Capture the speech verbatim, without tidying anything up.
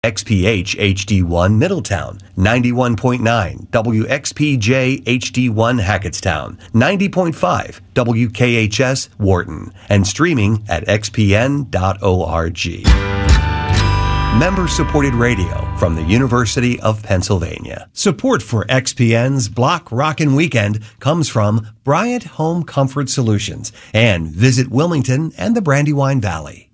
X P H H D one Middletown, ninety-one point nine W X P J H D one Hackettstown, ninety point five W K H S Wharton, and streaming at x p n dot org. Member-supported radio from the University of Pennsylvania. Support for X P N's Block Rockin' Weekend comes from Bryant Home Comfort Solutions and Visit Wilmington and the Brandywine Valley.